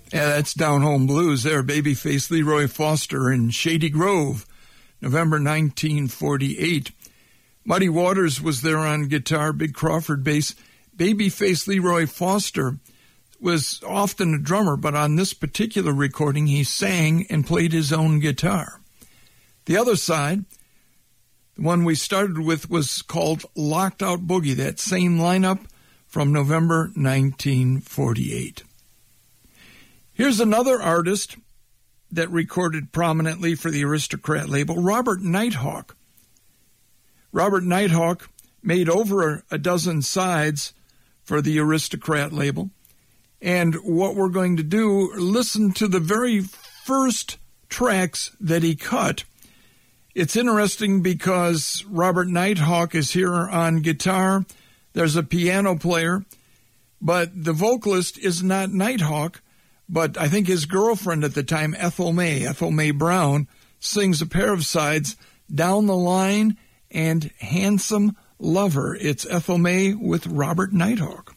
Yeah, that's Down Home Blues there. Babyface Leroy Foster in Shady Grove, November 1948. Muddy Waters was there on guitar, Big Crawford bass. Babyface Leroy Foster was often a drummer, but on this particular recording, he sang and played his own guitar. The other side, the one we started with, was called Locked Out Boogie, that same lineup from November 1948. Here's another artist that recorded prominently for the Aristocrat label, Robert Nighthawk. Robert Nighthawk made over a dozen sides for the Aristocrat label. And what we're going to do, listen to the very first tracks that he cut. It's interesting because Robert Nighthawk is here on guitar. There's a piano player, but the vocalist is not Nighthawk, but I think his girlfriend at the time, Ethel May Brown, sings a pair of sides, Down the Line and Handsome Lover. It's Ethel May with Robert Nighthawk.